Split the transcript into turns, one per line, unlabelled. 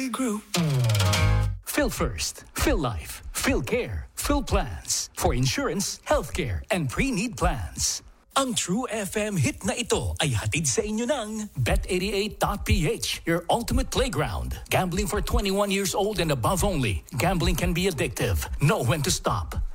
Group.
Phil First, Phil Life, Phil Care, Phil Plans. For insurance, healthcare, and pre-need plans. Ang True FM hit na ito ay hatid sa inyo ng Bet88.ph, your ultimate playground. Gambling for 21 years old and above only. Gambling can be addictive. Know when to stop.